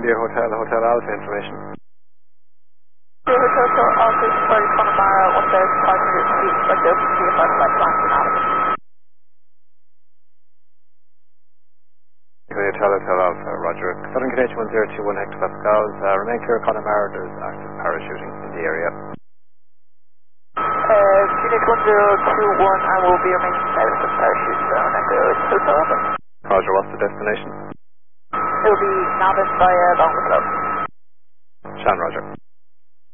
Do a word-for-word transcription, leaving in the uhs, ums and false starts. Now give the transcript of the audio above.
India Hotel, Hotel Alpha information. India Hotel Alpha for Connemara, one thousand five hundred feet, like open to your flight flight plan for Alpha. Hotel Hotel Alpha, Roger. Southern Canadian one zero two one hectopascals, uh, remain clear of Connemara, there's active parachuting in the area. Uh, Unit one zero two one, I will be remaining south of parachute zone, Echo Hotel Alpha. Roger, what's the destination? It will be Navan via Longwood Club. Shan, Roger.